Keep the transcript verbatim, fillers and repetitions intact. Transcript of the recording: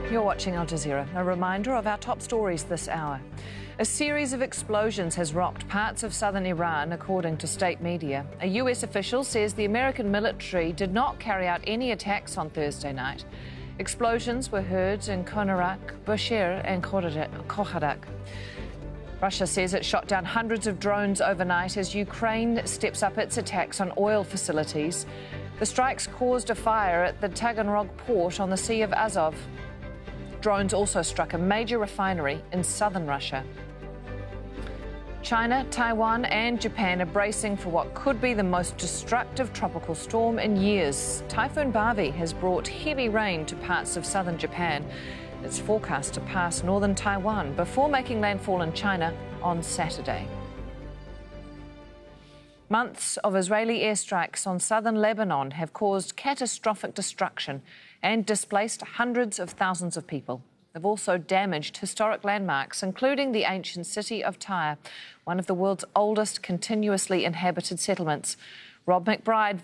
You're watching Al Jazeera. A reminder of our top stories this hour. A series of explosions has rocked parts of southern Iran, according to state media. A U S official says the American military did not carry out any attacks on Thursday night. Explosions were heard in Konarak, Bushehr and Khoharak. Russia says it shot down hundreds of drones overnight as Ukraine steps up its attacks on oil facilities. The strikes caused a fire at the Taganrog port on the Sea of Azov. Drones also struck a major refinery in southern Russia. China, Taiwan and Japan are bracing for what could be the most destructive tropical storm in years. Typhoon Bavi has brought heavy rain to parts of southern Japan. It's forecast to pass northern Taiwan before making landfall in China on Saturday. Months of Israeli airstrikes on southern Lebanon have caused catastrophic destruction and displaced hundreds of thousands of people. They've also damaged historic landmarks, including the ancient city of Tyre, one of the world's oldest continuously inhabited settlements. Rob McBride